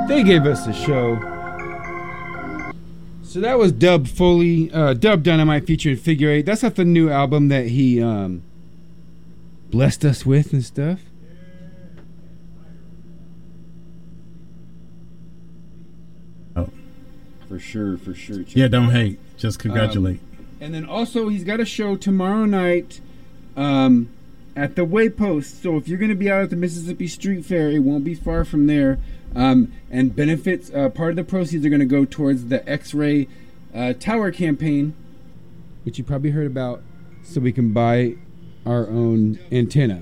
They gave us a show. So that was Dub Dynamite featuring Figure 8. That's off the new album that he blessed us with and stuff. Oh. For sure. Yeah, don't hate. Just congratulate. And then also he's got a show tomorrow night at the Waypost. So if you're going to be out at the Mississippi Street Fair, it won't be far from there. And benefits, part of the proceeds are going to go towards the X-Ray Tower campaign, which you probably heard about, so we can buy our own antenna.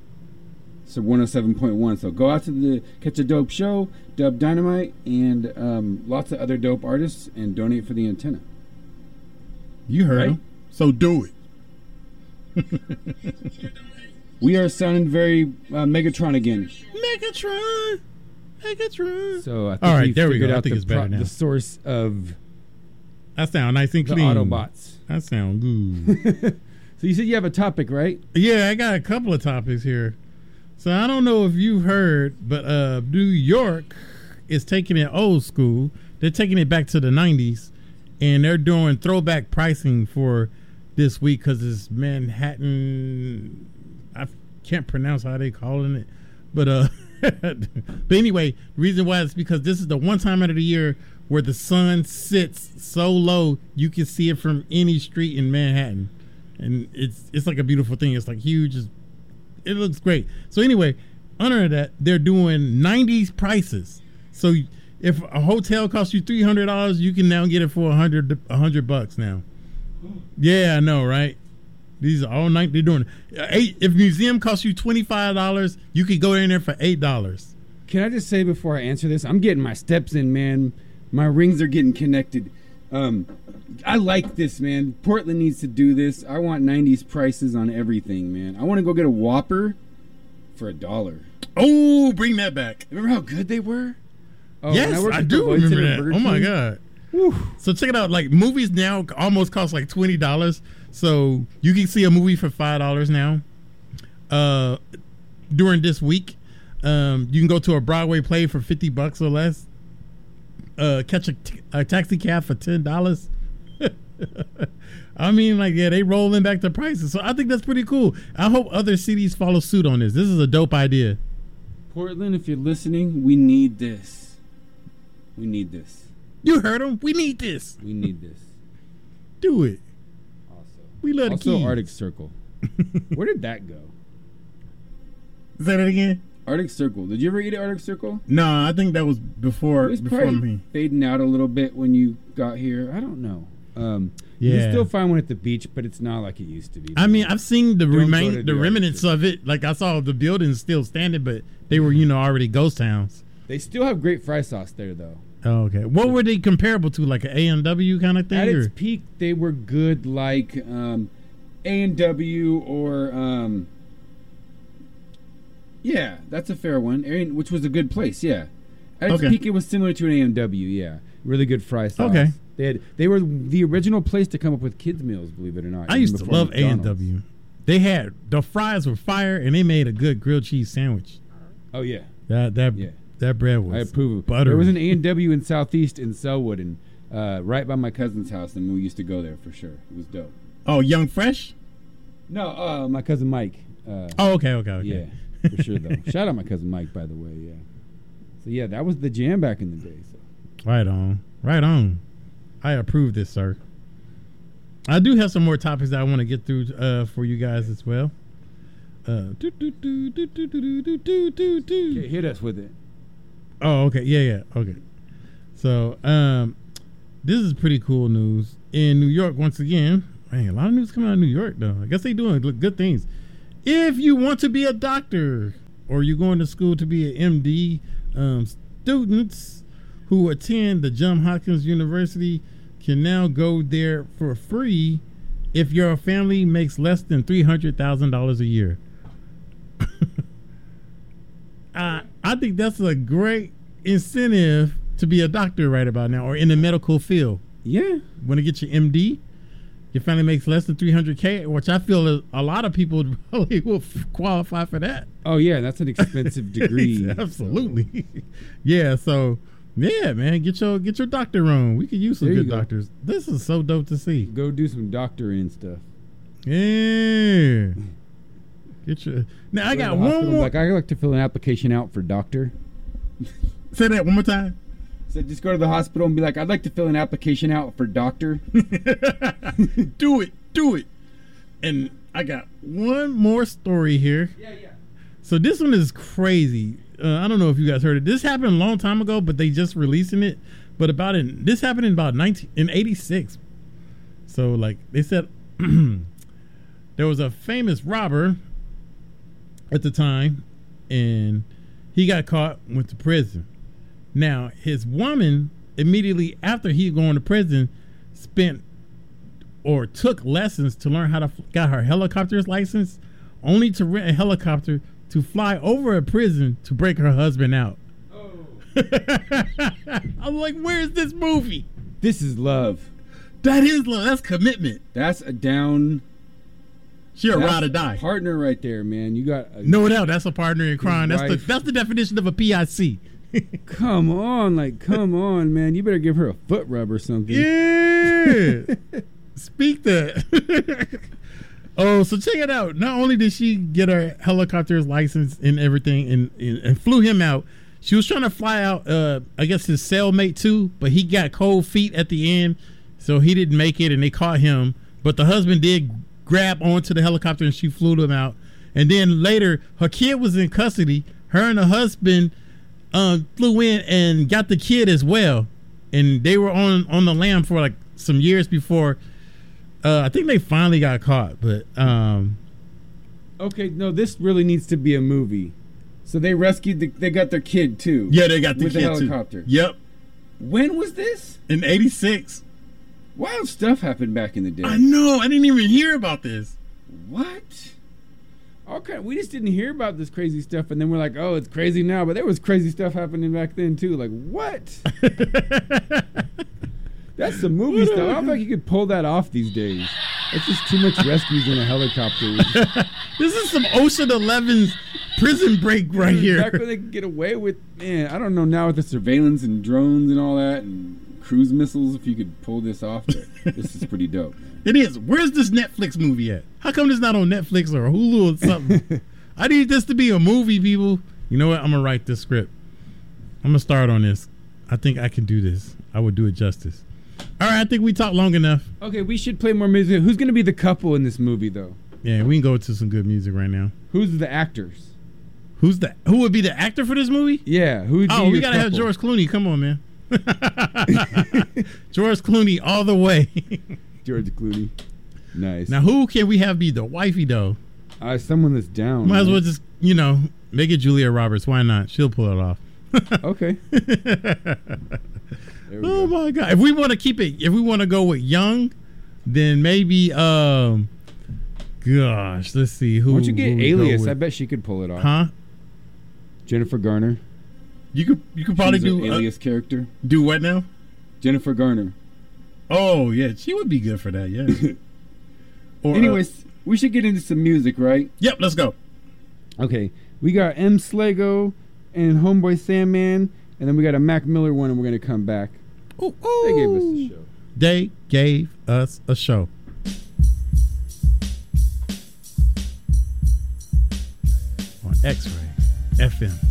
So 107.1. So go out to catch a dope show, Dub Dynamite, and lots of other dope artists, and donate for the antenna. You heard him. So do it. We are sounding very Megatron again. Megatron. So I think all right, we there we figured go. I out think it's better now. the source of that sound nice and the clean. Autobots. That sound good. So you said you have a topic, right? Yeah, I got a couple of topics here. So I don't know if you've heard, but New York is taking it old school. They're taking it back to the 90s, and they're doing throwback pricing for this week because it's Manhattan. I can't pronounce how they calling it, but but anyway, the reason why is because this is the one time out of the year where the sun sits so low you can see it from any street in Manhattan, and it's like a beautiful thing. It's like huge. It looks great. So anyway, under that, they're doing 90s prices. So if a hotel costs you $300, you can now get it for $100 now. Yeah, I know, right? These are all night. They're doing if museum costs you $25, you could go in there for $8. Can I just say before I answer this, I'm getting my steps in, man. My rings are getting connected. I like this, man. Portland needs to do this. I want 90s prices on everything, man. I want to go get a Whopper for $1. Oh, bring that back. Remember how good they were? Oh, yes, I do remember that. Oh my God. Whew. So check it out. Like movies now almost cost like $20. So you can see a movie for $5 now. During this week, you can go to a Broadway play for $50 or less. Catch a taxi cab for $10. I mean, like, yeah, they rolling back the prices. So I think that's pretty cool. I hope other cities follow suit on this. This is a dope idea. Portland, if you're listening, we need this. We need this. You heard him. We need this. We need this. Do it. Also, we love the keys. Arctic Circle. Where did that go? Say that again. Arctic Circle. Did you ever eat at Arctic Circle? No, I think that was before me. Fading out a little bit when you got here. I don't know. You can still find one at the beach, but it's not like it used to be. I mean, I've seen the remnants of it. Like I saw the buildings still standing, but they were, already ghost towns. They still have great fry sauce there, though. Oh, okay. What were they comparable to? Like an A&W kind of thing? At its peak, they were good like A&W or... yeah, that's a fair one. Which was a good place, yeah. At its peak, it was similar to an A&W, yeah. Really good fry sauce. Okay. They were the original place to come up with kids' meals, believe it or not. I used to love A&W. They had... The fries were fire, and they made a good grilled cheese sandwich. Oh, yeah. That bread was I approve. Buttery. There was an A&W in Southeast in Selwood, and right by my cousin's house, and we used to go there for sure. It was dope. Oh, Young Fresh? No, my cousin Mike. Okay. Yeah, for sure, though. Shout out my cousin Mike, by the way, yeah. So, yeah, that was the jam back in the day. So. Right on. I approve this, sir. I do have some more topics that I want to get through for you guys as well. Hit us with it. Oh, okay. Yeah. Okay. So, this is pretty cool news. In New York, once again, man, a lot of news coming out of New York, though. I guess they doing good things. If you want to be a doctor or you're going to school to be an MD, students who attend the Johns Hopkins University can now go there for free if your family makes less than $300,000 a year. I think that's a great incentive to be a doctor right about now, or in the medical field. Yeah. Want to get your MD? your family makes less than $300K, which I feel a lot of people probably will qualify for that. Oh yeah, that's an expensive degree. Absolutely. Yeah. So yeah, man, get your doctor on. We could use some There you good go. doctors. This is so dope to see. Go do some doctoring and stuff. Yeah. Get your. Now I Go to got the one hospital, more. Like, I like to fill an application out for doctor. Say that one more time. So just go to the hospital and be like, I'd like to fill an application out for doctor. Do it. And I got one more story here. Yeah. So this one is crazy. I don't know if you guys heard it. This happened a long time ago, but they just releasing it. But this happened in about 1986. So like they said, there was a famous robber at the time, and he got caught, went to prison. Now his woman, immediately after he going to prison, took lessons to learn how to got her helicopter's license, only to rent a helicopter to fly over a prison to break her husband out. Oh. I'm like, where's this movie? This is love. That is love. That's commitment. That's a down. She a That's ride or die. partner right there, man. You got No doubt, that's a partner in crime. His That's wife. the definition of a PIC. Come on, man. You better give her a foot rub or something. Yeah. Speak that. Oh, so check it out. Not only did she get her helicopter's license and everything and flew him out, she was trying to fly out, I guess his cellmate too, but he got cold feet at the end, so he didn't make it and they caught him. But the husband did grab onto the helicopter and she flew him out. And then later, her kid was in custody. Her and the husband flew in and got the kid as well. And they were on the lam for like some years before. I think they finally got caught, but Okay, no, this really needs to be a movie. So they they got their kid too. yeah, they got the with kid the helicopter. too. Yep, When was this? in '86. Wild stuff happened back in the day. I know. I didn't even hear about this. What? Okay, we just didn't hear about this crazy stuff, and then we're like, oh, it's crazy now, but there was crazy stuff happening back then too. Like, what? That's some movie stuff. I don't think you could pull that off these days. It's just too much rescues in a helicopter. This is some Ocean 11's Prison Break right here. Back when they could get away with, man, I don't know now with the surveillance and drones and all that and cruise missiles, if you could pull this off. But this is pretty dope, man. It is. Where's this Netflix movie at? How come it's not on Netflix or Hulu or something? I need this to be a movie, people. You know what? I'm going to write this script. I'm going to start on this. I think I can do this. I would do it justice. All right, I think we talked long enough. Okay, we should play more music. Who's going to be the couple in this movie, though? Yeah, we can go to some good music right now. Who's the actors? Who would be the actor for this movie? Yeah, who would be Oh, your we gotta have couple? George Clooney. Come on, man. George Clooney all the way. George Clooney. Nice. Now, who can we have be the wifey though? Someone that's down. Might as right? well just make it Julia Roberts. Why not? She'll pull it off. Okay. There we Oh go. my god! If we want to keep it, if we want to go with young, then maybe gosh, let's see who. Why don't you get who we go Alias? with. I bet she could pull it off. Huh? Jennifer Garner. You could probably She's an do Alias character. do what now? Jennifer Garner. Oh yeah, she would be good for that. Yeah. Or, Anyways, we should get into some music, right? yep. Let's go. Okay. We got M. Slago and Homeboy Sandman, and then we got a Mac Miller one, and we're gonna come back. Ooh, They gave us a show. They gave us a show. On X-Ray FM.